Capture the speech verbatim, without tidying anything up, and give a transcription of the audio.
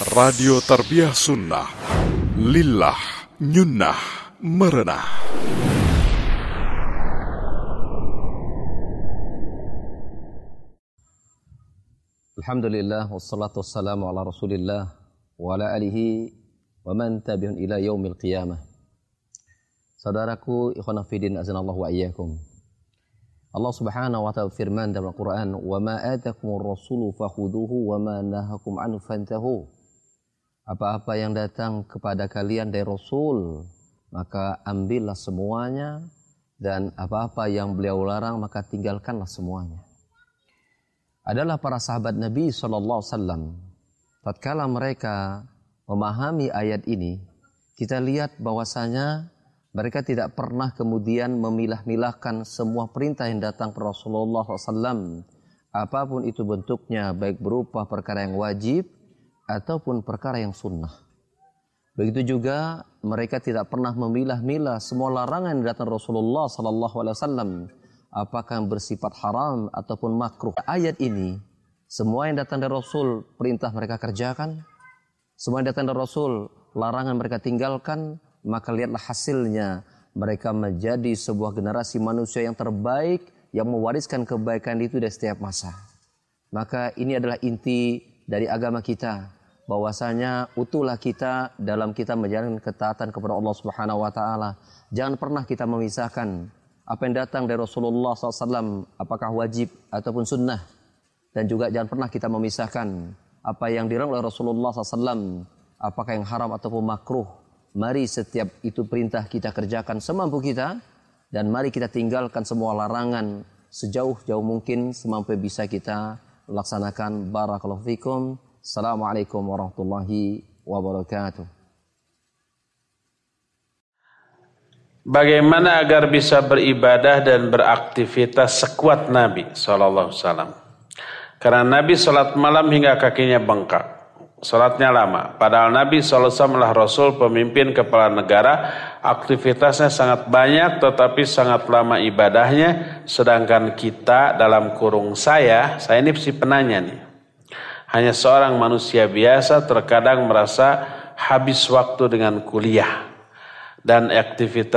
Radio Tarbiyah Sunnah Lillah Nyunnah Merenah. Alhamdulillah wassalatu wassalamu ala Rasulillah wa ala alihi wa man tabi'un ila yaumil qiyamah. Saudaraku ikhwan fillah azanallahu wa iyyakum. Allah Subhanahu wa ta'ala firman dalam Al-Qur'an, "Wa ma atakumur rasulu fakhuduhu wa ma nahakum anhu fantahu." Apa-apa yang datang kepada kalian dari Rasul, maka ambillah semuanya, dan apa-apa yang beliau larang maka tinggalkanlah semuanya. Adalah para sahabat Nabi shallallahu alaihi wasallam. Tatkala mereka memahami ayat ini, kita lihat bahwasanya mereka tidak pernah kemudian memilah-milahkan semua perintah yang datang kepada Rasulullah shallallahu alaihi wasallam, apapun itu bentuknya, baik berupa perkara yang wajib ataupun perkara yang sunnah. Begitu juga mereka tidak pernah memilah-milah semua larangan yang datang Rasulullah shallallahu alaihi wasallam, apakah yang bersifat haram ataupun makruh. Ayat ini, semua yang datang dari Rasul perintah mereka kerjakan, semua yang datang dari Rasul larangan mereka tinggalkan, maka lihatlah hasilnya, mereka menjadi sebuah generasi manusia yang terbaik, yang mewariskan kebaikan itu dari setiap masa. Maka ini adalah inti dari agama kita, bahwasanya utuhlah kita dalam kita menjalankan ketaatan kepada Allah Subhanahu wa taala. Jangan pernah kita memisahkan apa yang datang dari Rasulullah shallallahu alaihi wasallam, apakah wajib ataupun sunnah. Dan juga jangan pernah kita memisahkan apa yang dilarang oleh Rasulullah shallallahu alaihi wasallam, apakah yang haram ataupun makruh. Mari setiap itu perintah kita kerjakan semampu kita, dan mari kita tinggalkan semua larangan sejauh-jauh mungkin semampu bisa kita laksanakan. Barakallahu fikum. Assalamualaikum warahmatullahi wabarakatuh. Bagaimana agar bisa beribadah dan beraktivitas sekuat Nabi shallallahu alaihi wasallam? Karena Nabi salat malam hingga kakinya bengkak, salatnya lama. Padahal Nabi shallallahu alaihi wasallam adalah Rasul, pemimpin kepala negara, aktivitasnya sangat banyak tetapi sangat lama ibadahnya. Sedangkan kita dalam kurung saya, saya ini si penanya nih, hanya seorang manusia biasa, terkadang merasa habis waktu dengan kuliah dan aktivitas